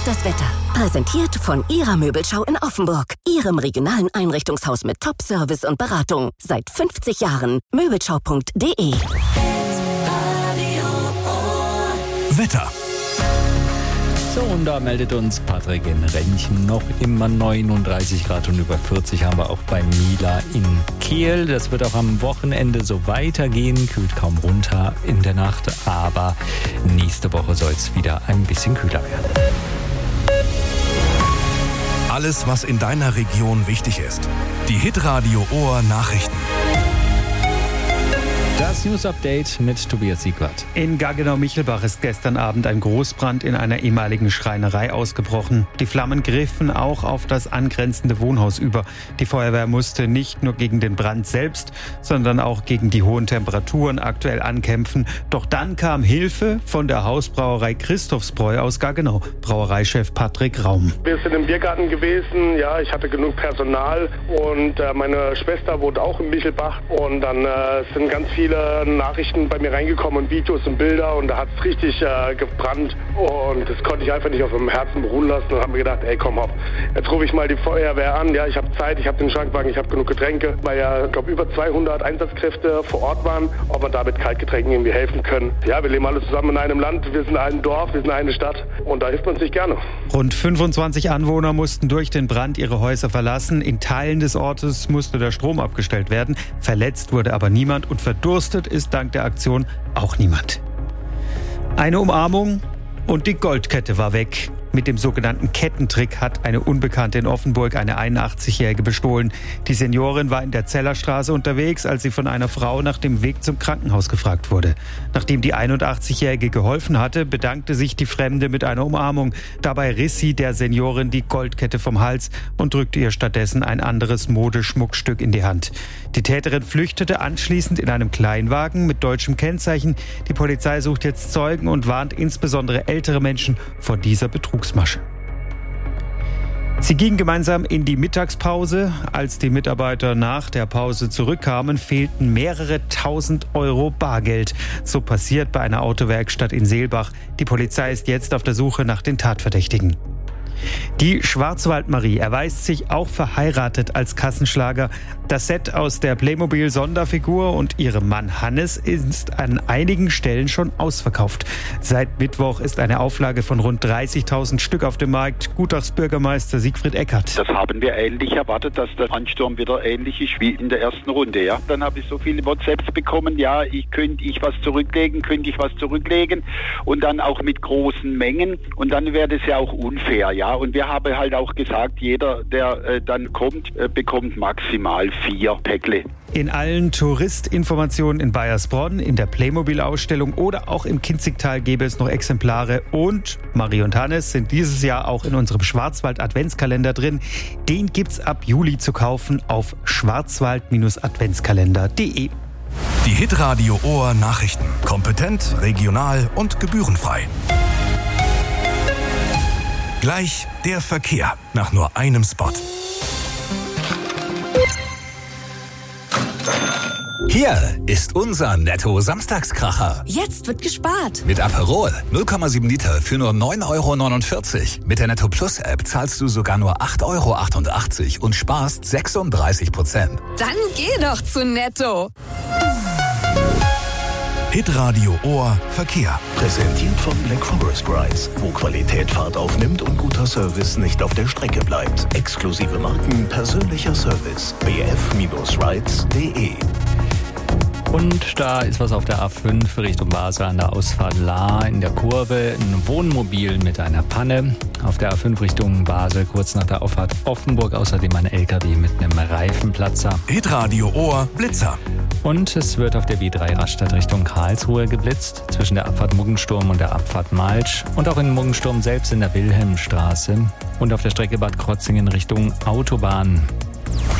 ist das Wetter. Präsentiert von Ihrer Möbelschau in Offenburg. Ihrem regionalen Einrichtungshaus mit Top-Service und Beratung. Seit 50 Jahren. Möbelschau.de. Wetter. So, und da meldet uns Patrick in Rentchen. Noch immer 39 Grad und über 40 haben wir auch bei Mila in Kehl. Das wird auch am Wochenende so weitergehen. Kühlt kaum runter in der Nacht, aber nächste Woche soll es wieder ein bisschen kühler werden. Alles, was in deiner Region wichtig ist. Die Hitradio Ohr Nachrichten. Das News-Update mit Tobias Siegwart. In Gaggenau-Michelbach ist gestern Abend ein Großbrand in einer ehemaligen Schreinerei ausgebrochen. Die Flammen griffen auch auf das angrenzende Wohnhaus über. Die Feuerwehr musste nicht nur gegen den Brand selbst, sondern auch gegen die hohen Temperaturen aktuell ankämpfen. Doch dann kam Hilfe von der Hausbrauerei Christophsbräu aus Gaggenau. Brauereichef Patrick Raum. Wir sind im Biergarten gewesen. Ja, ich hatte genug Personal und meine Schwester wohnt auch in Michelbach. Und dann sind ganz viele Nachrichten bei mir reingekommen und Videos und Bilder und da hat es richtig gebrannt und das konnte ich einfach nicht auf meinem Herzen beruhen lassen und habe mir gedacht, ey komm hopp, jetzt rufe ich mal die Feuerwehr an, ja ich habe Zeit, ich habe den Schrankwagen, ich habe genug Getränke, weil ja, ich glaube über 200 Einsatzkräfte vor Ort waren, ob wir da mit Kaltgetränken irgendwie helfen können. Ja, wir leben alle zusammen in einem Land, wir sind ein Dorf, wir sind eine Stadt und da hilft man sich gerne. Rund 25 Anwohner mussten durch den Brand ihre Häuser verlassen, in Teilen des Ortes musste der Strom abgestellt werden, verletzt wurde aber niemand und verdurstet ist dank der Aktion auch niemand. Eine Umarmung und die Goldkette war weg. Mit dem sogenannten Kettentrick hat eine Unbekannte in Offenburg eine 81-Jährige bestohlen. Die Seniorin war in der Zellerstraße unterwegs, als sie von einer Frau nach dem Weg zum Krankenhaus gefragt wurde. Nachdem die 81-Jährige geholfen hatte, bedankte sich die Fremde mit einer Umarmung. Dabei riss sie der Seniorin die Goldkette vom Hals und drückte ihr stattdessen ein anderes Modeschmuckstück in die Hand. Die Täterin flüchtete anschließend in einem Kleinwagen mit deutschem Kennzeichen. Die Polizei sucht jetzt Zeugen und warnt insbesondere ältere Menschen vor dieser Betrugsmasche. Sie gingen gemeinsam in die Mittagspause. Als die Mitarbeiter nach der Pause zurückkamen, fehlten mehrere 1000 Euro Bargeld. So passiert bei einer Autowerkstatt in Seelbach. Die Polizei ist jetzt auf der Suche nach den Tatverdächtigen. Die Schwarzwaldmarie erweist sich auch verheiratet als Kassenschlager. Das Set aus der Playmobil-Sonderfigur und ihrem Mann Hannes ist an einigen Stellen schon ausverkauft. Seit Mittwoch ist eine Auflage von rund 30.000 Stück auf dem Markt. Gutachtbürgermeister Siegfried Eckert. Das haben wir ähnlich erwartet, dass der Ansturm wieder ähnlich ist wie in der ersten Runde. Ja. Dann habe ich so viele WhatsApps bekommen, ja, könnte ich was zurücklegen und dann auch mit großen Mengen und dann wäre das ja auch unfair, ja. Und wir haben halt auch gesagt, jeder, der dann kommt, bekommt maximal 4 Päckle. In allen Touristinformationen in Baiersbronn, in der Playmobil-Ausstellung oder auch im Kinzigtal gäbe es noch Exemplare. Und Marie und Hannes sind dieses Jahr auch in unserem Schwarzwald-Adventskalender drin. Den gibt's ab Juli zu kaufen auf schwarzwald-adventskalender.de. Die Hitradio Ohr Nachrichten. Kompetent, regional und gebührenfrei. Gleich der Verkehr nach nur einem Spot. Hier ist unser Netto-Samstagskracher. Jetzt wird gespart. Mit Aperol 0,7 Liter für nur 9,49 €. Mit der Netto Plus App zahlst du sogar nur 8,88 € und sparst 36%. Dann geh doch zu Netto. Hitradio Ohr Verkehr. Präsentiert von Black Forest Rides, wo Qualität Fahrt aufnimmt und guter Service nicht auf der Strecke bleibt. Exklusive Marken, persönlicher Service. bf-rides.de. Und da ist was auf der A5 Richtung Basel an der Ausfahrt Lahr in der Kurve. Ein Wohnmobil mit einer Panne. Auf der A5 Richtung Basel kurz nach der Auffahrt Offenburg außerdem ein LKW mit einem Reifenplatzer. Hitradio Ohr Blitzer. Und es wird auf der B3 Rastatt Richtung Karlsruhe geblitzt, zwischen der Abfahrt Muggensturm und der Abfahrt Malsch. Und auch in Muggensturm selbst in der Wilhelmstraße. Und auf der Strecke Bad Krotzingen Richtung Autobahn.